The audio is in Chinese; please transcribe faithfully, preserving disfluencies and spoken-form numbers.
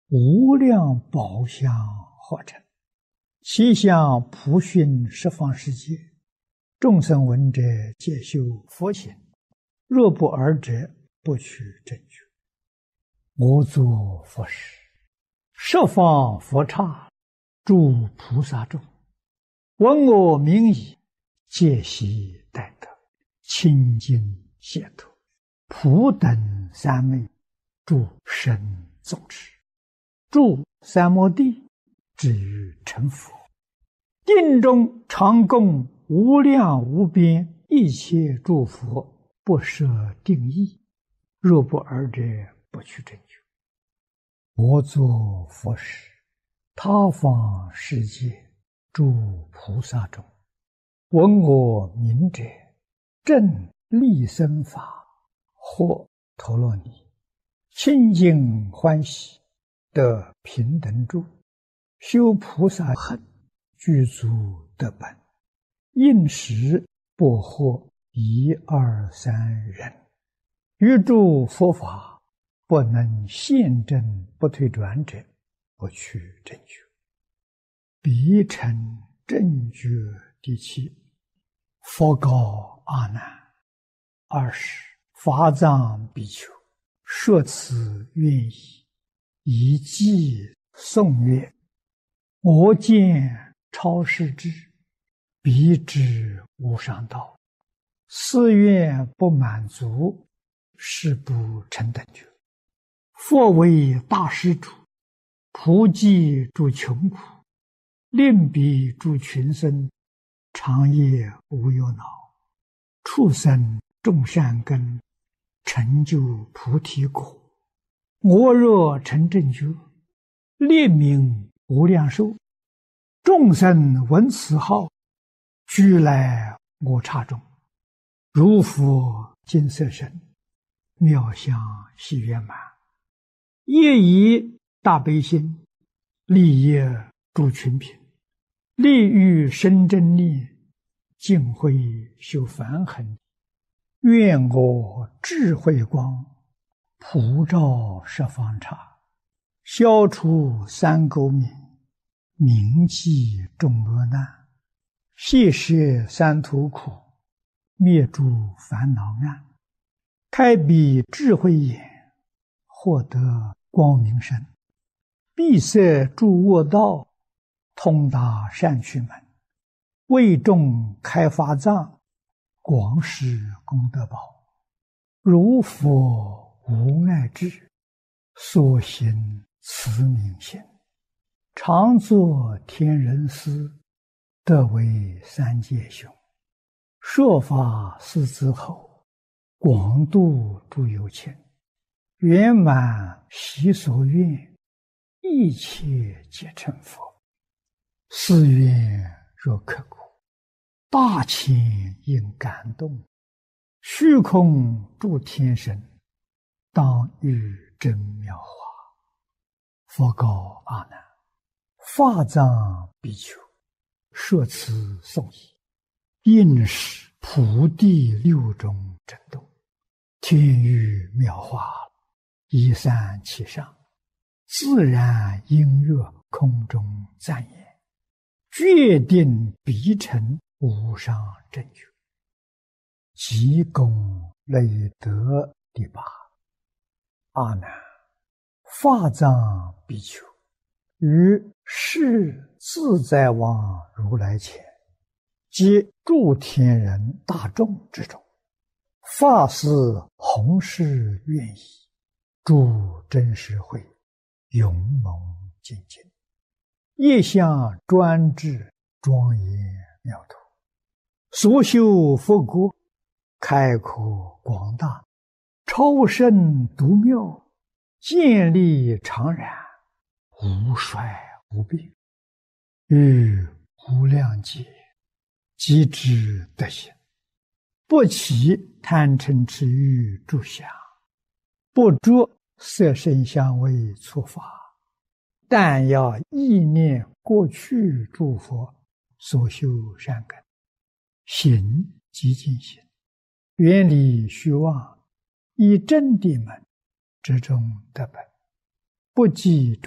无量宝相化成，其相普熏十方世界，众生闻者皆修佛行，若不尔者，不取正觉。我作佛事，十方佛刹，诸菩萨众，闻我名已，皆悉待得，清净解脱，普等三昧，诸神众持，住三摩地，至于成佛。定中常供无量无边一切诸佛，不设定义，若不尔者，不取正觉。我作佛事，他方世界诸菩萨中，闻我名者，正利生法，或陀罗尼，清净欢喜，得平等住，修菩萨行，具足得本，应时不惑一二三人，于诸佛法不能现证不退转者，不取正觉。彼成正觉第七。佛告阿难：二十法藏比丘，说此愿意，以偈颂曰：我见超世智，彼知无上道，誓愿不满足，是不成等觉。佛为大施主，普济诸穷苦，令彼诸群生，长夜无忧恼，畜生种善根，成就菩提果。我若成正觉，列名无量寿，众生闻此号，俱来我刹中，如佛金色身，妙相喜圆满，业以大悲心，利业诸群品，利欲生真力，净慧修梵行。愿我智慧光，普照十方刹，消除三垢冥，铭记众恶难，悉摄三途苦，灭诸烦恼暗，开彼智慧眼，获得光明身，闭塞诸恶道，通达善趣门，为众开法藏，广施功德宝。如佛无碍智，所行慈悯心，常作天人师，得为三界雄。说法四子后，广度诸有情，圆满习所愿，一切皆成佛。誓愿若刻苦，大千应感动，虚空诸天神，当遇真妙法。佛告阿难：法藏比丘，说此颂已，应是普地六种震动，天雨妙法，一散其上，自然音乐空中赞言，决定必成无上正觉。即功累德第八。阿难，法藏比丘，于世自在王如来前，及诸天人大众之中，发誓弘誓愿意，诸真实会，勇猛精进，业相专制，庄严妙土，所修佛国，开阔广大，超胜独妙，建立常然，无衰无病，于无量劫，即知德行，不起贪嗔痴欲诸相，不着色声香味触法，但要意念过去诸佛所修善根，行即净行，远离虚妄，以真谛门之中得本，不计